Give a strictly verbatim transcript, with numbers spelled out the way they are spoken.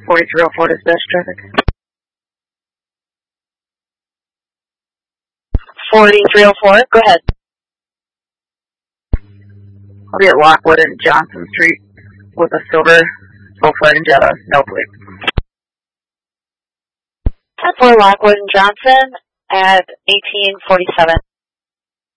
forty-three oh four dispatch traffic. forty-three oh four, go ahead. I'll be at Lockwood and Johnson Street with a silver Volkswagen Jetta, no plate. ten four Lockwood and Johnson at eighteen forty-seven.